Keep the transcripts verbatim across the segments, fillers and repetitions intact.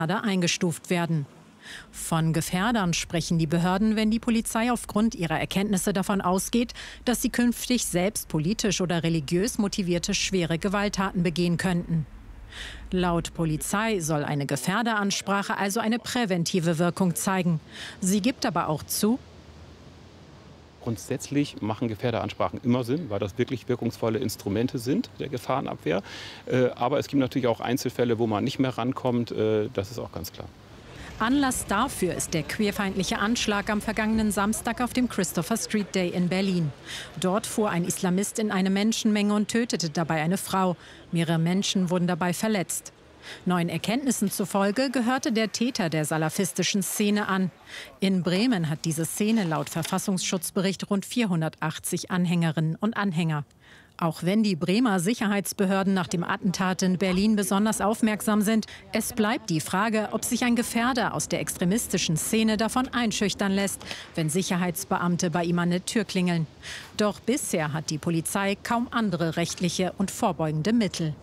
eingestuft werden. Von Gefährdern sprechen die Behörden, wenn die Polizei aufgrund ihrer Erkenntnisse davon ausgeht, dass sie künftig selbst politisch oder religiös motivierte schwere Gewalttaten begehen könnten. Laut Polizei soll eine Gefährderansprache also eine präventive Wirkung zeigen. Sie gibt aber auch zu: Grundsätzlich machen Gefährderansprachen immer Sinn, weil das wirklich wirkungsvolle Instrumente sind der Gefahrenabwehr. Aber es gibt natürlich auch Einzelfälle, wo man nicht mehr rankommt. Das ist auch ganz klar. Anlass dafür ist der queerfeindliche Anschlag am vergangenen Samstag auf dem Christopher Street Day in Berlin. Dort fuhr ein Islamist in eine Menschenmenge und tötete dabei eine Frau. Mehrere Menschen wurden dabei verletzt. Neuen Erkenntnissen zufolge gehörte der Täter der salafistischen Szene an. In Bremen hat diese Szene laut Verfassungsschutzbericht rund vierhundertachtzig Anhängerinnen und Anhänger. Auch wenn die Bremer Sicherheitsbehörden nach dem Attentat in Berlin besonders aufmerksam sind, es bleibt die Frage, ob sich ein Gefährder aus der extremistischen Szene davon einschüchtern lässt, wenn Sicherheitsbeamte bei ihm an der Tür klingeln. Doch bisher hat die Polizei kaum andere rechtliche und vorbeugende Mittel.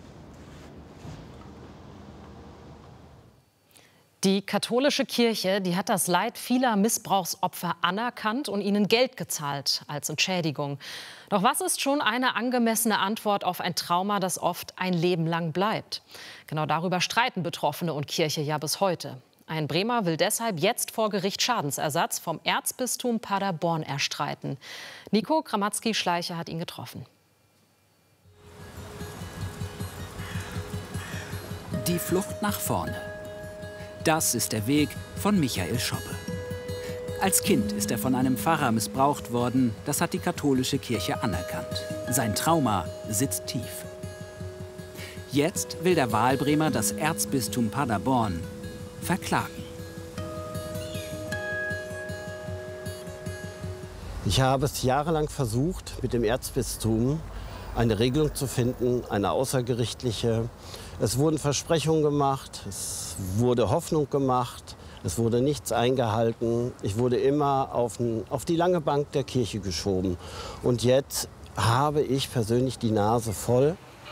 Die katholische Kirche, die hat das Leid vieler Missbrauchsopfer anerkannt und ihnen Geld gezahlt als Entschädigung. Doch was ist schon eine angemessene Antwort auf ein Trauma, das oft ein Leben lang bleibt? Genau darüber streiten Betroffene und Kirche ja bis heute. Ein Bremer will deshalb jetzt vor Gericht Schadensersatz vom Erzbistum Paderborn erstreiten. Nico Gramatzki-Schleicher hat ihn getroffen. Die Flucht nach vorne. Das ist der Weg von Michael Schoppe. Als Kind ist er von einem Pfarrer missbraucht worden. Das hat die katholische Kirche anerkannt. Sein Trauma sitzt tief. Jetzt will der Wahlbremer das Erzbistum Paderborn verklagen. Ich habe es jahrelang versucht, mit dem Erzbistum eine Regelung zu finden, eine außergerichtliche. Es wurden Versprechungen gemacht, es wurde Hoffnung gemacht, es wurde nichts eingehalten. Ich wurde immer auf, ein, auf die lange Bank der Kirche geschoben. Und jetzt habe ich persönlich die Nase voll.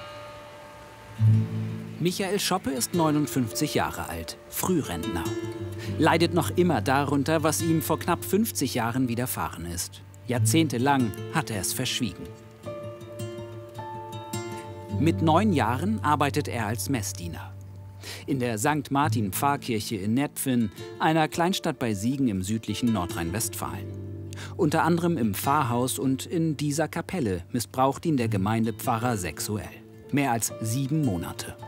Michael Schoppe ist neunundfünfzig Jahre alt, Frührentner. Leidet noch immer darunter, was ihm vor knapp fünfzig Jahren widerfahren ist. Jahrzehntelang hat er es verschwiegen. Mit neun Jahren arbeitet er als Messdiener. In der Sankt Martin-Pfarrkirche in Netphen, einer Kleinstadt bei Siegen im südlichen Nordrhein-Westfalen. Unter anderem im Pfarrhaus und in dieser Kapelle missbraucht ihn der Gemeindepfarrer sexuell. Mehr als sieben Monate.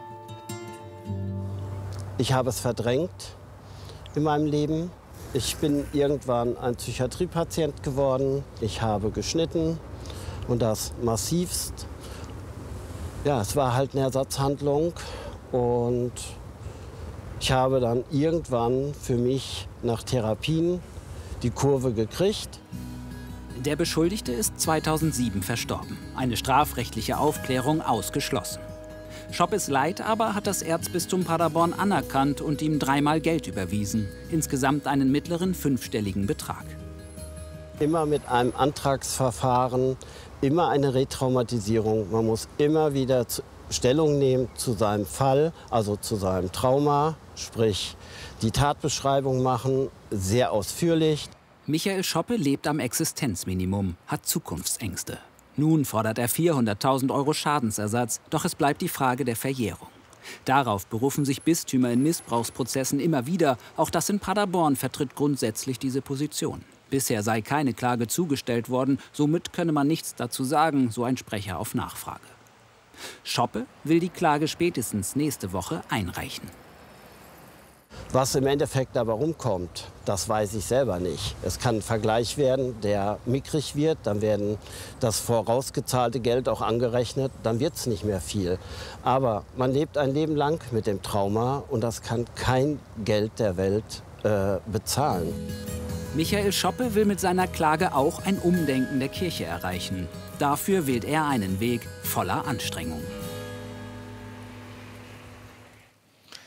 Ich habe es verdrängt in meinem Leben. Ich bin irgendwann ein Psychiatriepatient geworden. Ich habe geschnitten und das massivst. Ja, es war halt eine Ersatzhandlung und ich habe dann irgendwann für mich nach Therapien die Kurve gekriegt. Der Beschuldigte ist zweitausendsieben verstorben. Eine strafrechtliche Aufklärung ausgeschlossen. Schoppes Leid aber hat das Erzbistum Paderborn anerkannt und ihm dreimal Geld überwiesen. Insgesamt einen mittleren fünfstelligen Betrag. Immer mit einem Antragsverfahren, immer eine Retraumatisierung. Man muss immer wieder Stellung nehmen zu seinem Fall, also zu seinem Trauma, sprich die Tatbeschreibung machen, sehr ausführlich. Michael Schoppe lebt am Existenzminimum, hat Zukunftsängste. Nun fordert er vierhunderttausend Euro Schadensersatz, doch es bleibt die Frage der Verjährung. Darauf berufen sich Bistümer in Missbrauchsprozessen immer wieder. Auch das in Paderborn vertritt grundsätzlich diese Position. Bisher sei keine Klage zugestellt worden, somit könne man nichts dazu sagen, so ein Sprecher auf Nachfrage. Schoppe will die Klage spätestens nächste Woche einreichen. Was im Endeffekt dabei rumkommt, das weiß ich selber nicht. Es kann ein Vergleich werden, der mickrig wird, dann werden das vorausgezahlte Geld auch angerechnet, dann wird es nicht mehr viel. Aber man lebt ein Leben lang mit dem Trauma und das kann kein Geld der Welt äh, bezahlen. Michael Schoppe will mit seiner Klage auch ein Umdenken der Kirche erreichen. Dafür wählt er einen Weg voller Anstrengung.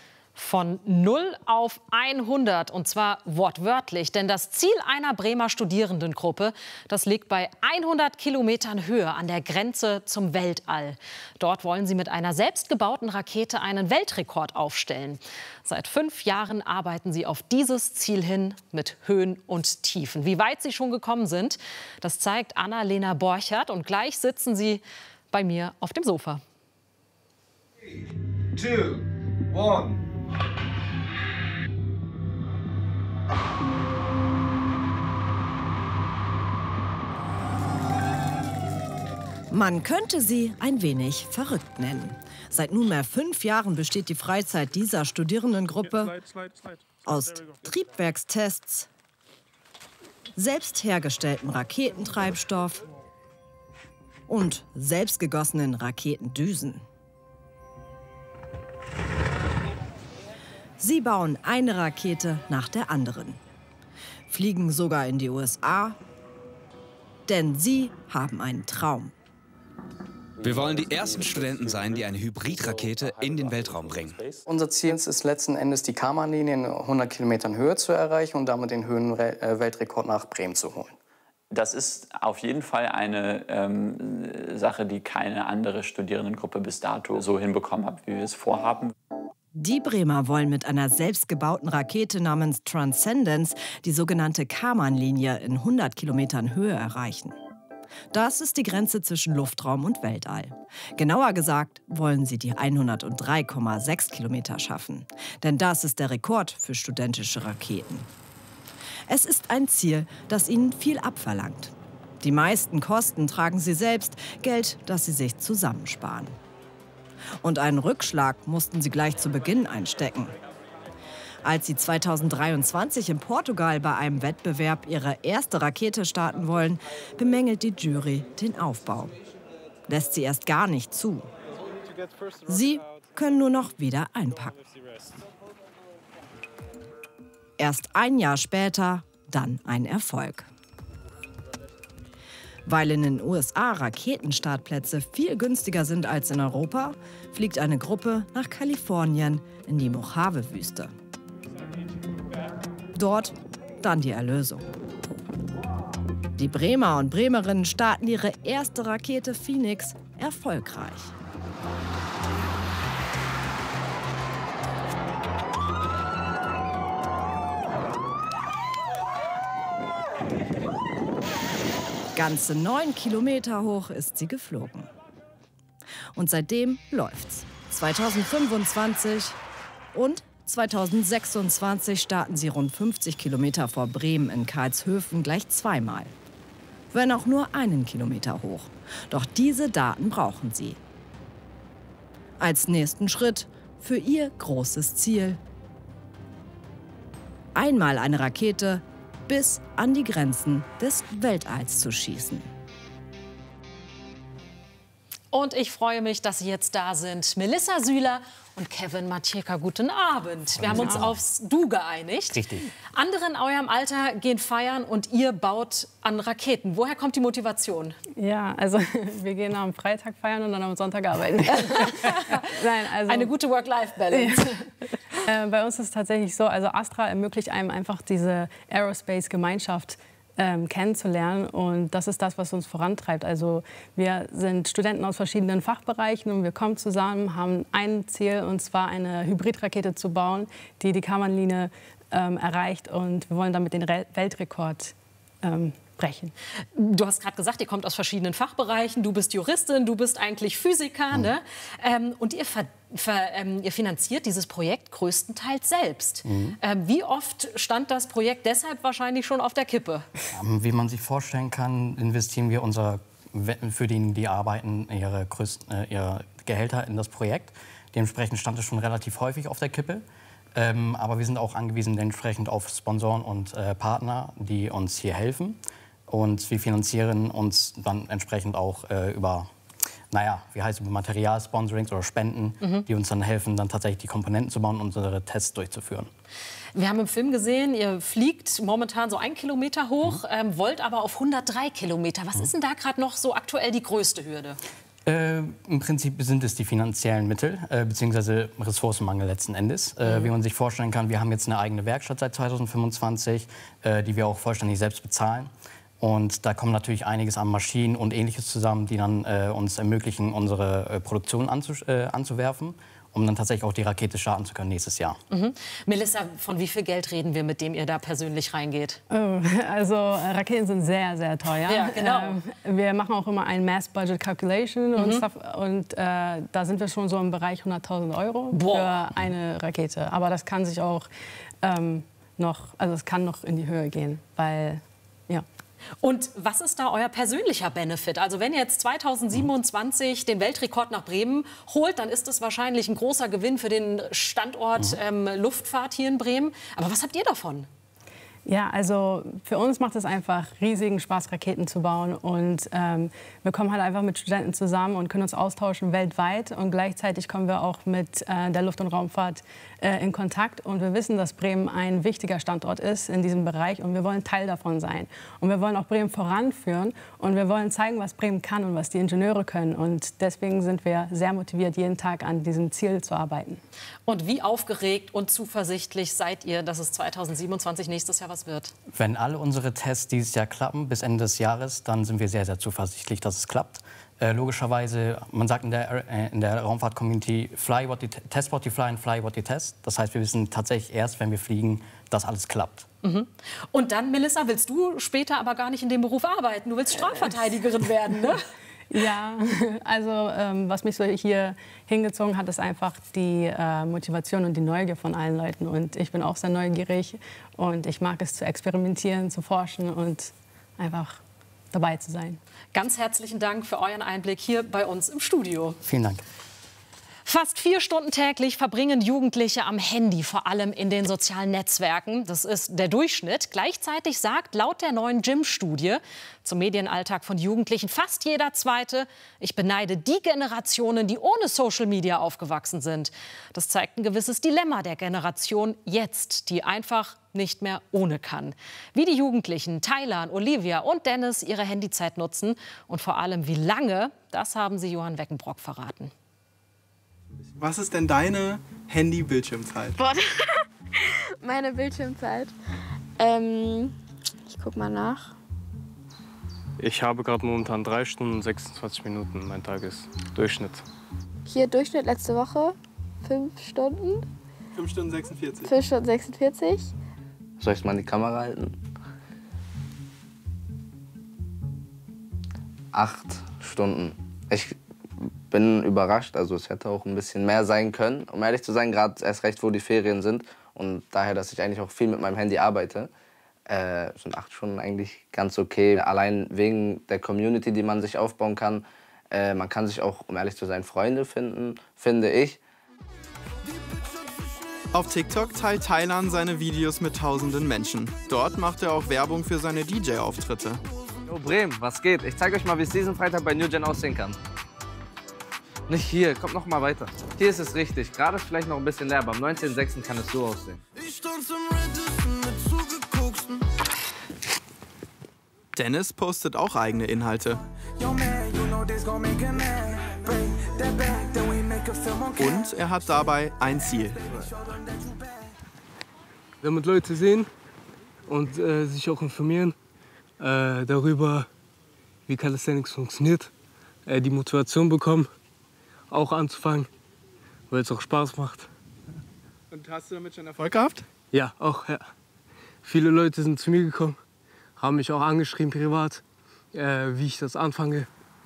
Von null auf hundert, und zwar wortwörtlich. Denn das Ziel einer Bremer Studierendengruppe, das liegt bei hundert Kilometern Höhe an der Grenze zum Weltall. Dort wollen sie mit einer selbstgebauten Rakete einen Weltrekord aufstellen. Seit fünf Jahren arbeiten sie auf dieses Ziel hin mit Höhen und Tiefen. Wie weit sie schon gekommen sind, das zeigt Anna-Lena Borchert. Und gleich sitzen sie bei mir auf dem Sofa. Three, two, one. Man könnte sie ein wenig verrückt nennen. Seit nunmehr fünf Jahren besteht die Freizeit dieser Studierendengruppe aus Triebwerkstests, selbst hergestelltem Raketentreibstoff und selbstgegossenen Raketendüsen. Sie bauen eine Rakete nach der anderen, fliegen sogar in die U S A, denn sie haben einen Traum. Wir wollen die ersten Studenten sein, die eine Hybridrakete in den Weltraum bringen. Unser Ziel ist letzten Endes, die Kármán-Linie in hundert Kilometern Höhe zu erreichen und damit den Höhenweltrekord nach Bremen zu holen. Das ist auf jeden Fall eine ähm, Sache, die keine andere Studierendengruppe bis dato so hinbekommen hat, wie wir es vorhaben. Die Bremer wollen mit einer selbstgebauten Rakete namens Transcendence die sogenannte Kármán-Linie in hundert Kilometern Höhe erreichen. Das ist die Grenze zwischen Luftraum und Weltall. Genauer gesagt wollen sie die hundertdrei Komma sechs Kilometer schaffen. Denn das ist der Rekord für studentische Raketen. Es ist ein Ziel, das ihnen viel abverlangt. Die meisten Kosten tragen sie selbst, Geld, das sie sich zusammensparen. Und einen Rückschlag mussten sie gleich zu Beginn einstecken. Als sie zweitausenddreiundzwanzig in Portugal bei einem Wettbewerb ihre erste Rakete starten wollen, bemängelt die Jury den Aufbau. Lässt sie erst gar nicht zu. Sie können nur noch wieder einpacken. Erst ein Jahr später dann ein Erfolg. Weil in den U S A Raketenstartplätze viel günstiger sind als in Europa, fliegt eine Gruppe nach Kalifornien in die Mojave-Wüste. Dort dann die Erlösung. Die Bremer und Bremerinnen starten ihre erste Rakete Phoenix erfolgreich. Ganze neun Kilometer hoch ist sie geflogen. Und seitdem läuft's. zweitausendfünfundzwanzig und zweitausendsechsundzwanzig starten sie rund fünfzig Kilometer vor Bremen in Karlshöfen gleich zweimal. Wenn auch nur einen Kilometer hoch. Doch diese Daten brauchen sie. Als nächsten Schritt für ihr großes Ziel. Einmal eine Rakete bis an die Grenzen des Weltalls zu schießen. Und ich freue mich, dass Sie jetzt da sind. Melissa Süler und Kevin Matejka, guten Abend. Wir haben uns aufs Du geeinigt. Richtig. Andere in eurem Alter gehen feiern und ihr baut an Raketen. Woher kommt die Motivation? Ja, also wir gehen am Freitag feiern und dann am Sonntag arbeiten. Nein, also, eine gute Work-Life-Balance. Ja. Äh, bei uns ist es tatsächlich so, also Astra ermöglicht einem einfach diese Aerospace-Gemeinschaft ähm, kennenzulernen. Und das ist das, was uns vorantreibt. Also wir sind Studenten aus verschiedenen Fachbereichen und wir kommen zusammen, haben ein Ziel, und zwar eine Hybridrakete zu bauen, die die Kármán-Linie ähm, erreicht. Und wir wollen damit den Re- Weltrekord ähm, brechen. Du hast gerade gesagt, ihr kommt aus verschiedenen Fachbereichen. Du bist Juristin, du bist eigentlich Physiker. Mhm. Ne? Ähm, und ihr, ver, ver, ähm, ihr finanziert dieses Projekt größtenteils selbst. Mhm. Ähm, wie oft stand das Projekt deshalb wahrscheinlich schon auf der Kippe? Ähm, wie man sich vorstellen kann, investieren wir unsere, für die, die arbeiten, ihre, größten, äh, ihre Gehälter in das Projekt. Dementsprechend stand es schon relativ häufig auf der Kippe. Ähm, aber wir sind auch angewiesen entsprechend auf Sponsoren und äh, Partner, die uns hier helfen. Und wir finanzieren uns dann entsprechend auch äh, über, naja, wie heißt es, über Materialsponsorings oder Spenden, mhm. die uns dann helfen, dann tatsächlich die Komponenten zu bauen und unsere Tests durchzuführen. Wir haben im Film gesehen, ihr fliegt momentan so einen Kilometer hoch, mhm. ähm, wollt aber auf hundertdrei Kilometer. Was mhm. ist denn da gerade noch so aktuell die größte Hürde? Äh, Im Prinzip sind es die finanziellen Mittel, äh, beziehungsweise Ressourcenmangel letzten Endes. Äh, Mhm. Wie man sich vorstellen kann, wir haben jetzt eine eigene Werkstatt seit zweitausendfünfundzwanzig, äh, die wir auch vollständig selbst bezahlen. Und da kommt natürlich einiges an Maschinen und Ähnliches zusammen, die dann äh, uns ermöglichen, unsere äh, Produktion anzu äh, anzuwerfen, um dann tatsächlich auch die Rakete starten zu können nächstes Jahr. Mhm. Melissa, von wie viel Geld reden wir, mit dem ihr da persönlich reingeht? Oh, also äh, Raketen sind sehr, sehr teuer. Ja, genau. Ähm, wir machen auch immer ein Mass-Budget Calculation und, Mhm. stuff, und äh, da sind wir schon so im Bereich hunderttausend Euro Boah. für eine Rakete. Aber das kann sich auch ähm, noch, also es kann noch in die Höhe gehen, weil, ja. Und was ist da euer persönlicher Benefit? Also wenn ihr jetzt zweitausendsiebenundzwanzig den Weltrekord nach Bremen holt, dann ist das wahrscheinlich ein großer Gewinn für den Standort ähm, Luftfahrt hier in Bremen. Aber was habt ihr davon? Ja, also für uns macht es einfach riesigen Spaß, Raketen zu bauen. Und ähm, wir kommen halt einfach mit Studenten zusammen und können uns austauschen weltweit. Und gleichzeitig kommen wir auch mit äh, der Luft- und Raumfahrt äh, in Kontakt. Und wir wissen, dass Bremen ein wichtiger Standort ist in diesem Bereich. Und wir wollen Teil davon sein. Und wir wollen auch Bremen voranführen. Und wir wollen zeigen, was Bremen kann und was die Ingenieure können. Und deswegen sind wir sehr motiviert, jeden Tag an diesem Ziel zu arbeiten. Und wie aufgeregt und zuversichtlich seid ihr, dass es zweitausendsiebenundzwanzig nächstes Jahr was wird? Wenn alle unsere Tests dieses Jahr klappen, bis Ende des Jahres, dann sind wir sehr, sehr zuversichtlich, dass es klappt. Äh, logischerweise, man sagt in der, äh, in der Raumfahrt-Community, fly what you test what you fly and fly what you test. Das heißt, wir wissen tatsächlich erst, wenn wir fliegen, dass alles klappt. Mhm. Und dann, Melissa, willst du später aber gar nicht in dem Beruf arbeiten? Du willst Strafverteidigerin werden, ne? Ja, also ähm, was mich so hier hingezogen hat, ist einfach die äh, Motivation und die Neugier von allen Leuten. Und ich bin auch sehr neugierig und ich mag es zu experimentieren, zu forschen und einfach dabei zu sein. Ganz herzlichen Dank für euren Einblick hier bei uns im Studio. Vielen Dank. Fast vier Stunden täglich verbringen Jugendliche am Handy, vor allem in den sozialen Netzwerken. Das ist der Durchschnitt. Gleichzeitig sagt laut der neuen J I M-Studie zum Medienalltag von Jugendlichen fast jeder Zweite: Ich beneide die Generationen, die ohne Social Media aufgewachsen sind. Das zeigt ein gewisses Dilemma der Generation jetzt, die einfach nicht mehr ohne kann. Wie die Jugendlichen Thailand, Olivia und Dennis ihre Handyzeit nutzen und vor allem wie lange, das haben sie Johann Weckenbrock verraten. Was ist denn deine Handy-Bildschirmzeit? Meine Bildschirmzeit. Ähm, ich guck mal nach. Ich habe gerade momentan drei Stunden und sechsundzwanzig Minuten. Mein Tag ist Durchschnitt. Hier Durchschnitt letzte Woche fünf Stunden. fünf Stunden sechsundvierzig. fünf Stunden sechsundvierzig. Soll ich mal in die Kamera halten? Acht Stunden. Ich bin überrascht, also es hätte auch ein bisschen mehr sein können. Um ehrlich zu sein, gerade erst recht, wo die Ferien sind und daher, dass ich eigentlich auch viel mit meinem Handy arbeite, äh, sind acht Stunden eigentlich ganz okay. Allein wegen der Community, die man sich aufbauen kann. Äh, man kann sich auch, um ehrlich zu sein, Freunde finden, finde ich. Auf TikTok teilt Thailand seine Videos mit tausenden Menschen. Dort macht er auch Werbung für seine D J-Auftritte. Jo, Bremen, was geht? Ich zeige euch mal, wie es diesen Freitag bei New Gen aussehen kann. Nicht hier, kommt noch mal weiter. Hier ist es richtig. Gerade ist vielleicht noch ein bisschen leer, aber am neunzehnten sechsten kann es so aussehen. Dennis postet auch eigene Inhalte. Und er hat dabei ein Ziel. Damit Leute sehen und äh, sich auch informieren äh, darüber, wie Calisthenics funktioniert, äh, die Motivation bekommen, auch anzufangen, weil es auch Spaß macht. Und hast du damit schon Erfolg gehabt? Ja, auch, ja. Viele Leute sind zu mir gekommen, haben mich auch angeschrieben privat, äh, wie ich das anfange.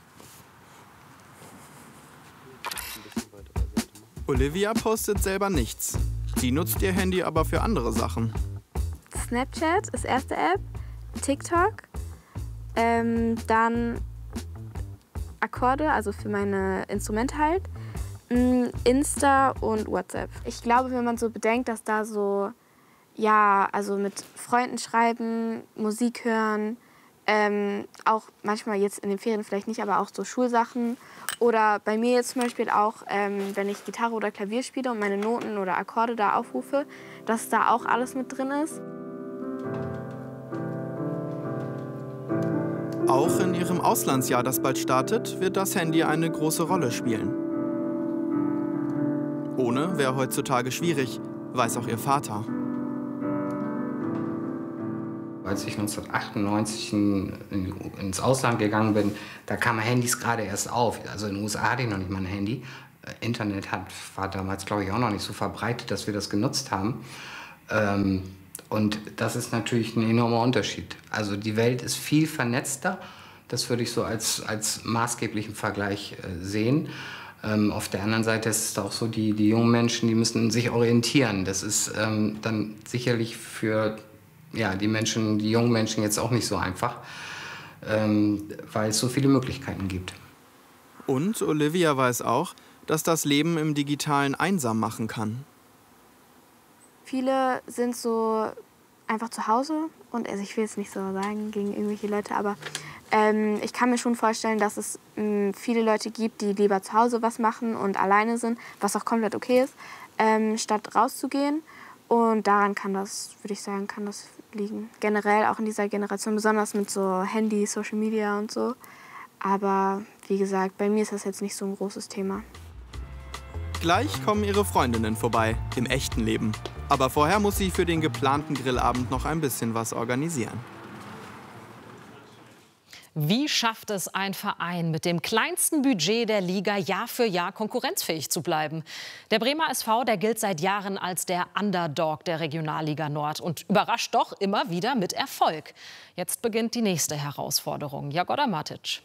Olivia postet selber nichts. Sie nutzt ihr Handy aber für andere Sachen. Snapchat ist erste App, TikTok, ähm, dann Akkorde, also für meine Instrumente halt, Insta und WhatsApp. Ich glaube, wenn man so bedenkt, dass da so, ja, also mit Freunden schreiben, Musik hören, ähm, auch manchmal jetzt in den Ferien vielleicht nicht, aber auch so Schulsachen. Oder bei mir jetzt zum Beispiel auch, ähm, wenn ich Gitarre oder Klavier spiele und meine Noten oder Akkorde da aufrufe, dass da auch alles mit drin ist. Auch in ihrem Auslandsjahr, das bald startet, wird das Handy eine große Rolle spielen. Ohne wäre heutzutage schwierig, weiß auch ihr Vater. Als ich neunzehnhundertachtundneunzig in, in, ins Ausland gegangen bin, da kamen Handys gerade erst auf. Also in den U S A hatte ich noch nicht mal ein Handy. Internet hat, war damals, glaube ich, auch noch nicht so verbreitet, dass wir das genutzt haben. Ähm, und das ist natürlich ein enormer Unterschied. Also die Welt ist viel vernetzter. Das würde ich so als, als maßgeblichen Vergleich äh, sehen. Ähm, auf der anderen Seite ist es auch so, die, die jungen Menschen, die müssen sich orientieren. Das ist ähm, dann sicherlich für ja, die Menschen, die jungen Menschen jetzt auch nicht so einfach, ähm, weil es so viele Möglichkeiten gibt. Und Olivia weiß auch, dass das Leben im Digitalen einsam machen kann. Viele sind so einfach zu Hause und also ich will es nicht so sagen gegen irgendwelche Leute, aber ähm, ich kann mir schon vorstellen, dass es ähm, viele Leute gibt, die lieber zu Hause was machen und alleine sind, was auch komplett okay ist, ähm, statt rauszugehen. Und daran kann das, würde ich sagen, kann das liegen. Generell auch in dieser Generation, besonders mit so Handy, Social Media und so. Aber wie gesagt, bei mir ist das jetzt nicht so ein großes Thema. Gleich kommen ihre Freundinnen vorbei, im echten Leben. Aber vorher muss sie für den geplanten Grillabend noch ein bisschen was organisieren. Wie schafft es ein Verein mit dem kleinsten Budget der Liga Jahr für Jahr konkurrenzfähig zu bleiben? Der Bremer S V, der gilt seit Jahren als der Underdog der Regionalliga Nord und überrascht doch immer wieder mit Erfolg. Jetzt beginnt die nächste Herausforderung. Jagoda Matic.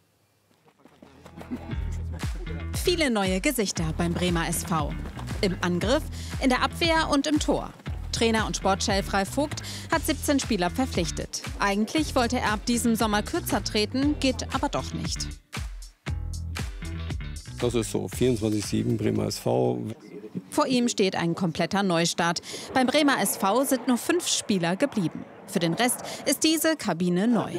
Viele neue Gesichter beim Bremer S V. Im Angriff, in der Abwehr und im Tor. Trainer und Sportchef Ralf Vogt hat siebzehn Spieler verpflichtet. Eigentlich wollte er ab diesem Sommer kürzer treten, geht aber doch nicht. Das ist so, vierundzwanzig sieben Bremer S V. Vor ihm steht ein kompletter Neustart. Beim Bremer S V sind nur fünf Spieler geblieben. Für den Rest ist diese Kabine neu.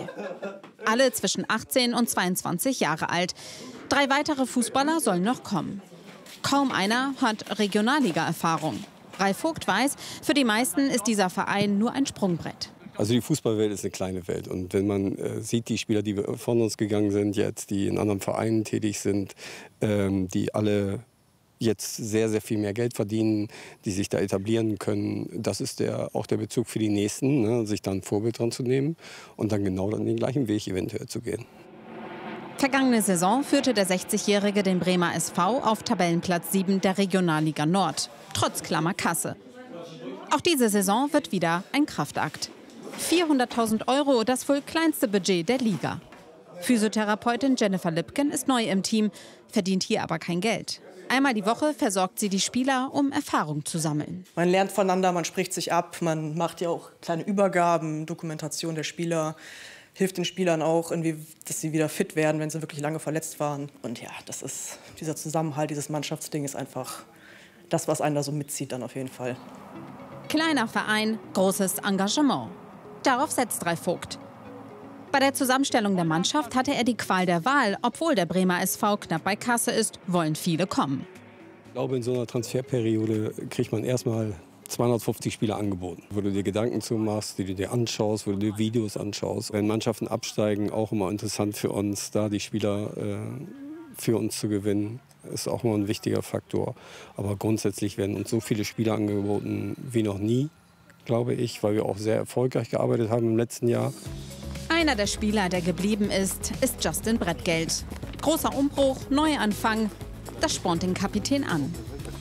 Alle zwischen achtzehn und zweiundzwanzig Jahre alt. Drei weitere Fußballer sollen noch kommen. Kaum einer hat Regionalliga-Erfahrung. Ralf Vogt weiß, für die meisten ist dieser Verein nur ein Sprungbrett. Also die Fußballwelt ist eine kleine Welt. Und wenn man äh, sieht, die Spieler, die von uns gegangen sind jetzt, die in anderen Vereinen tätig sind, ähm, die alle jetzt sehr, sehr viel mehr Geld verdienen, die sich da etablieren können, das ist der, auch der Bezug für die Nächsten, ne, sich da ein Vorbild dran zu nehmen und dann genau dann den gleichen Weg eventuell zu gehen. Vergangene Saison führte der sechzigjährige den Bremer S V auf Tabellenplatz sieben der Regionalliga Nord, trotz klammer Kasse. Auch diese Saison wird wieder ein Kraftakt. vierhunderttausend Euro, das wohl kleinste Budget der Liga. Physiotherapeutin Jennifer Lipken ist neu im Team, verdient hier aber kein Geld. Einmal die Woche versorgt sie die Spieler, um Erfahrung zu sammeln. Man lernt voneinander, man spricht sich ab, man macht ja auch kleine Übergaben, Dokumentation der Spieler. Hilft den Spielern auch, irgendwie, dass sie wieder fit werden, wenn sie wirklich lange verletzt waren. Und ja, das ist, dieser Zusammenhalt, dieses Mannschaftsding ist einfach das, was einen da so mitzieht dann auf jeden Fall. Kleiner Verein, großes Engagement. Darauf setzt Ralf Vogt. Bei der Zusammenstellung der Mannschaft hatte er die Qual der Wahl. Obwohl der Bremer S V knapp bei Kasse ist, wollen viele kommen. Ich glaube, in so einer Transferperiode kriegt man erstmal zweihundertfünfzig Spieler angeboten, wo du dir Gedanken zu machst, die du dir anschaust, wo du dir Videos anschaust. Wenn Mannschaften absteigen, auch immer interessant für uns, da die Spieler äh, für uns zu gewinnen, ist auch immer ein wichtiger Faktor. Aber grundsätzlich werden uns so viele Spieler angeboten wie noch nie, glaube ich, weil wir auch sehr erfolgreich gearbeitet haben im letzten Jahr. Einer der Spieler, der geblieben ist, ist Justin Brettgeld. Großer Umbruch, Neuanfang, das spornt den Kapitän an.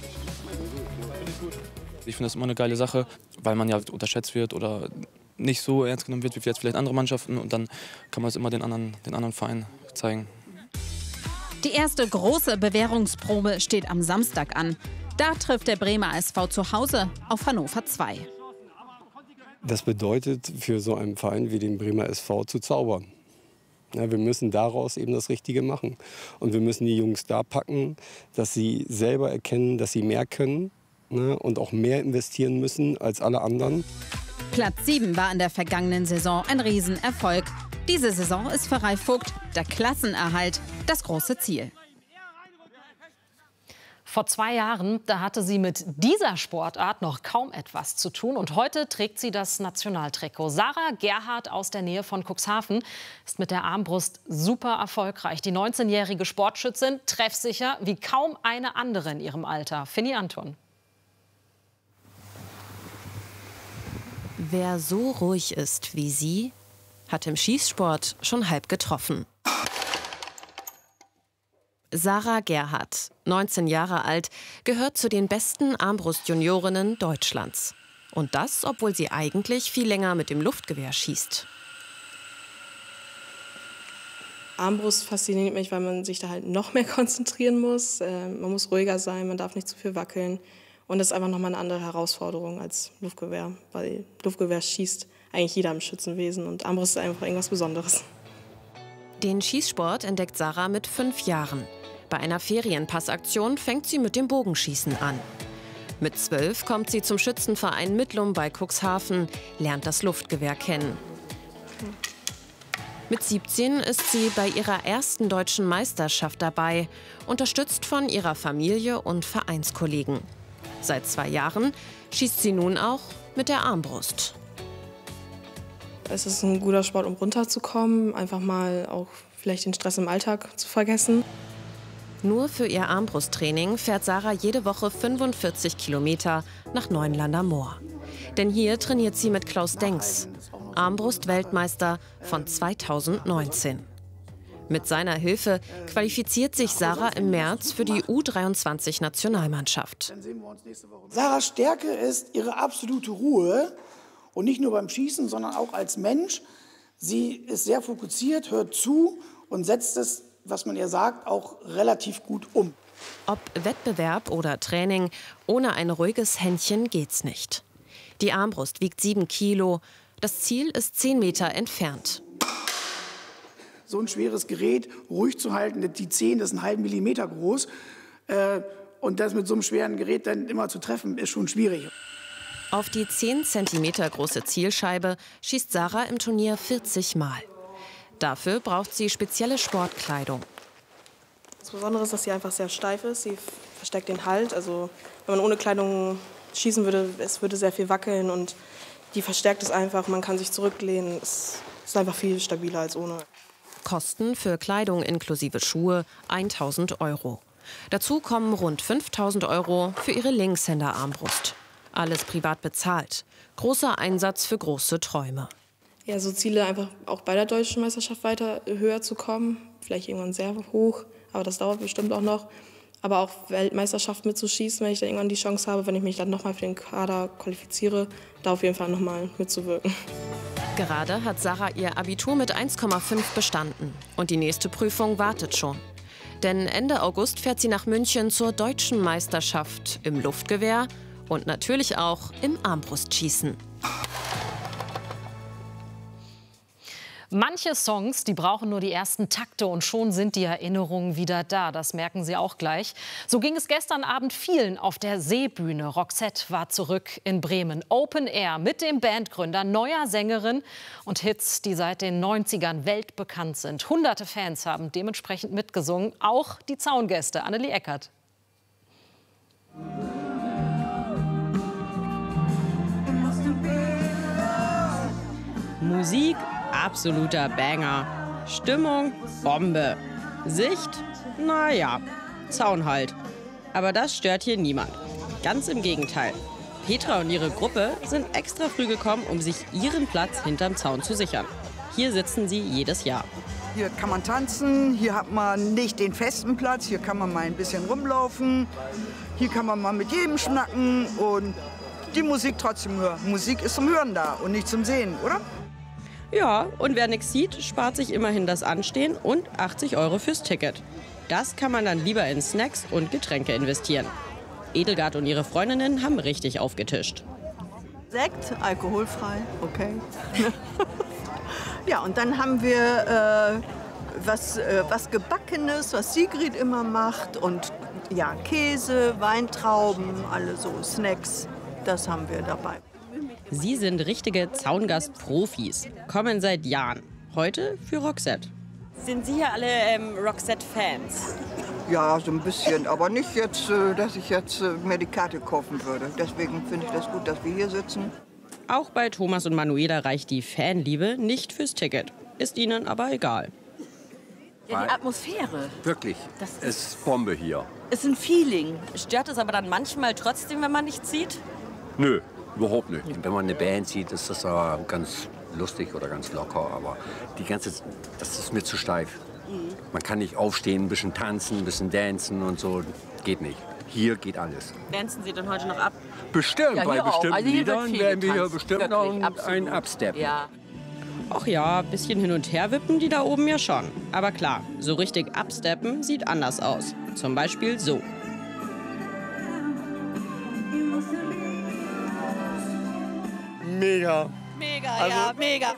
Ich finde das immer eine geile Sache, weil man ja unterschätzt wird oder nicht so ernst genommen wird wie jetzt vielleicht andere Mannschaften. Und dann kann man es immer den anderen, den anderen Vereinen zeigen. Die erste große Bewährungsprobe steht am Samstag an. Da trifft der Bremer S V zu Hause auf Hannover zwei. Das bedeutet für so einen Verein wie den Bremer S V zu zaubern. Ja, wir müssen daraus eben das Richtige machen. Und wir müssen die Jungs da packen, dass sie selber erkennen, dass sie mehr können. Und auch mehr investieren müssen als alle anderen. Platz sieben war in der vergangenen Saison ein Riesenerfolg. Diese Saison ist für Ralf Vogt der Klassenerhalt das große Ziel. Vor zwei Jahren, da hatte sie mit dieser Sportart noch kaum etwas zu tun. Und heute trägt sie das Nationaltrikot. Sarah Gerhardt aus der Nähe von Cuxhaven ist mit der Armbrust super erfolgreich. Die neunzehnjährige Sportschützin treffsicher wie kaum eine andere in ihrem Alter. Finny Anton. Wer so ruhig ist wie sie, hat im Schießsport schon halb getroffen. Sarah Gerhardt, neunzehn Jahre alt, gehört zu den besten Armbrust-Juniorinnen Deutschlands. Und das, obwohl sie eigentlich viel länger mit dem Luftgewehr schießt. Armbrust fasziniert mich, weil man sich da halt noch mehr konzentrieren muss. Äh, man muss ruhiger sein, man darf nicht zu viel wackeln. Und das ist einfach nochmal eine andere Herausforderung als Luftgewehr. Weil Luftgewehr schießt eigentlich jeder im Schützenwesen. Und Armbrust ist einfach irgendwas Besonderes. Den Schießsport entdeckt Sarah mit fünf Jahren. Bei einer Ferienpassaktion fängt sie mit dem Bogenschießen an. Mit zwölf kommt sie zum Schützenverein Mittlum bei Cuxhaven, lernt das Luftgewehr kennen. Mit siebzehn ist sie bei ihrer ersten deutschen Meisterschaft dabei, unterstützt von ihrer Familie und Vereinskollegen. Seit zwei Jahren schießt sie nun auch mit der Armbrust. Es ist ein guter Sport, um runterzukommen, einfach mal auch vielleicht den Stress im Alltag zu vergessen. Nur für ihr Armbrusttraining fährt Sarah jede Woche fünfundvierzig Kilometer nach Neuenlander Moor. Denn hier trainiert sie mit Klaus Denks, Armbrust-Weltmeister von zweitausendneunzehn. Mit seiner Hilfe qualifiziert sich Sarah im März für die U dreiundzwanzig-Nationalmannschaft. Sarahs Stärke ist ihre absolute Ruhe. Und nicht nur beim Schießen, sondern auch als Mensch. Sie ist sehr fokussiert, hört zu und setzt es, was man ihr sagt, auch relativ gut um. Ob Wettbewerb oder Training, ohne ein ruhiges Händchen geht's nicht. Die Armbrust wiegt sieben Kilo. Das Ziel ist zehn Meter entfernt. So ein schweres Gerät ruhig zu halten, die Zehen ist einen halben Millimeter groß. Und das mit so einem schweren Gerät dann immer zu treffen, ist schon schwierig. Auf die zehn Zentimeter große Zielscheibe schießt Sarah im Turnier vierzig Mal. Dafür braucht sie spezielle Sportkleidung. Das Besondere ist, dass sie einfach sehr steif ist. Sie versteckt den Halt. Also, wenn man ohne Kleidung schießen würde, es würde sehr viel wackeln. Und die verstärkt es einfach. Man kann sich zurücklehnen. Es ist einfach viel stabiler als ohne. Kosten für Kleidung inklusive Schuhe tausend Euro. Dazu kommen rund fünftausend Euro für ihre Linkshänder-Armbrust. Alles privat bezahlt. Großer Einsatz für große Träume. Ja, so Ziele einfach auch bei der deutschen Meisterschaft weiter höher zu kommen. Vielleicht irgendwann sehr hoch, aber das dauert bestimmt auch noch. Aber auch Weltmeisterschaft mitzuschießen, wenn ich dann irgendwann die Chance habe, wenn ich mich dann nochmal für den Kader qualifiziere, da auf jeden Fall nochmal mitzuwirken. Gerade hat Sarah ihr Abitur mit eins Komma fünf bestanden. Und die nächste Prüfung wartet schon. Denn Ende August fährt sie nach München zur deutschen Meisterschaft im Luftgewehr und natürlich auch im Armbrustschießen. Manche Songs, die brauchen nur die ersten Takte und schon sind die Erinnerungen wieder da. Das merken Sie auch gleich. So ging es gestern Abend vielen auf der Seebühne. Roxette war zurück in Bremen. Open Air mit dem Bandgründer, neuer Sängerin und Hits, die seit den neunzigern weltbekannt sind. Hunderte Fans haben dementsprechend mitgesungen, auch die Zaungäste. Annelie Eckert. Musik, absoluter Banger. Stimmung, Bombe. Sicht, naja, Zaun halt. Aber das stört hier niemand. Ganz im Gegenteil. Petra und ihre Gruppe sind extra früh gekommen, um sich ihren Platz hinterm Zaun zu sichern. Hier sitzen sie jedes Jahr. Hier kann man tanzen, hier hat man nicht den festen Platz, hier kann man mal ein bisschen rumlaufen, hier kann man mal mit jedem schnacken und die Musik trotzdem hören. Musik ist zum Hören da und nicht zum Sehen, oder? Ja, und wer nichts sieht, spart sich immerhin das Anstehen und achtzig Euro fürs Ticket. Das kann man dann lieber in Snacks und Getränke investieren. Edelgard und ihre Freundinnen haben richtig aufgetischt. Sekt, alkoholfrei, okay. Ja, und dann haben wir äh, was, äh, was Gebackenes, was Sigrid immer macht. Und ja, Käse, Weintrauben, alle so Snacks, das haben wir dabei. Sie sind richtige Zaungast-Profis, kommen seit Jahren. Heute für Roxette. Sind Sie hier alle ähm, Roxette-Fans? Ja, so ein bisschen, aber nicht jetzt, äh, dass ich jetzt äh, mir die Karte kaufen würde. Deswegen finde ich das gut, dass wir hier sitzen. Auch bei Thomas und Manuela reicht die Fanliebe nicht fürs Ticket. Ist ihnen aber egal. Ja, die Atmosphäre. Wirklich, Das es ist Bombe hier. Ist ein Feeling. Stört es aber dann manchmal trotzdem, wenn man nichts sieht? Nö, überhaupt nicht. Wenn man eine Band sieht, ist das aber ganz lustig oder ganz locker. Aber die ganze, das ist mir zu steif. Mhm. Man kann nicht aufstehen, ein bisschen tanzen, ein bisschen dancen und so. Geht nicht. Hier geht alles. Dancen Sie denn heute noch ab? Bestimmt, Ja, bei hier auch. bestimmten Also hier wird Liedern viel werden wir hier getanzt. bestimmt noch Wirklich, einen, absolut. einen absteppen. Ja. Ach ja, bisschen hin und her wippen die da oben ja schon. Aber klar, so richtig absteppen sieht anders aus. Zum Beispiel so. Mega. Mega, Also- ja, mega.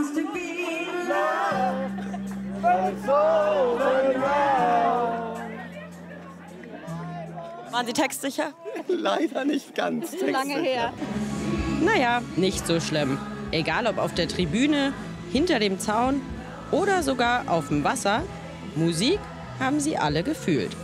Waren Sie textsicher? Leider nicht ganz. Lange her. Naja, nicht so schlimm. Egal ob auf der Tribüne, hinter dem Zaun oder sogar auf dem Wasser, Musik haben sie alle gefühlt.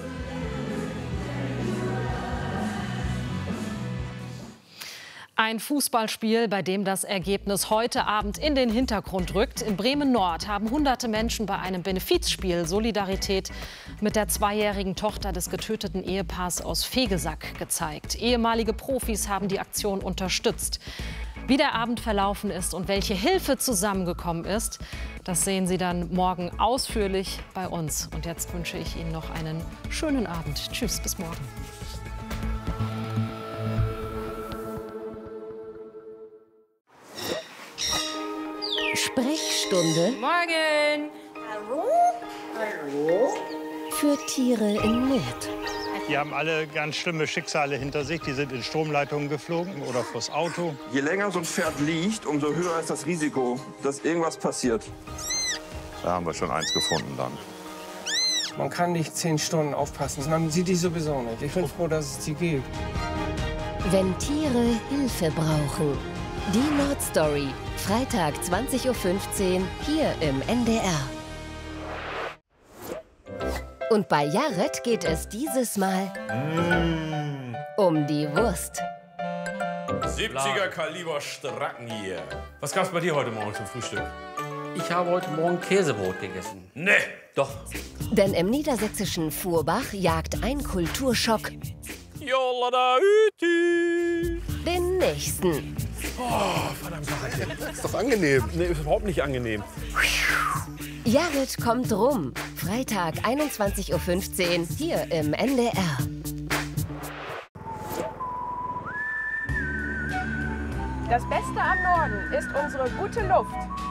Ein Fußballspiel, bei dem das Ergebnis heute Abend in den Hintergrund rückt. In Bremen-Nord haben hunderte Menschen bei einem Benefizspiel Solidarität mit der zweijährigen Tochter des getöteten Ehepaars aus Vegesack gezeigt. Ehemalige Profis haben die Aktion unterstützt. Wie der Abend verlaufen ist und welche Hilfe zusammengekommen ist, das sehen Sie dann morgen ausführlich bei uns. Und jetzt wünsche ich Ihnen noch einen schönen Abend. Tschüss, bis morgen. Sprechstunde Morgen. Hallo? Hallo? Für Tiere in Not. Die haben alle ganz schlimme Schicksale hinter sich. Die sind in Stromleitungen geflogen oder vors Auto. Je länger so ein Pferd liegt, umso höher ist das Risiko, dass irgendwas passiert. Da haben wir schon eins gefunden dann. Man kann nicht zehn Stunden aufpassen. Man sieht die sowieso nicht. Ich bin froh, dass es die gibt. Wenn Tiere Hilfe brauchen. Die Nordstory. Freitag zwanzig Uhr fünfzehn hier im N D R. Und bei Jared geht es dieses Mal Mm. um die Wurst. siebziger Kaliber Stracken hier. Was gab's bei dir heute Morgen zum Frühstück? Ich habe heute Morgen Käsebrot gegessen. Nee, doch. Denn im niedersächsischen Fuhrbach jagt ein Kulturschock den nächsten. Oh, verdammt. Das ist doch angenehm. Nee, ist überhaupt nicht angenehm. Jared kommt rum. Freitag einundzwanzig Uhr fünfzehn hier im N D R. Das Beste am Norden ist unsere gute Luft.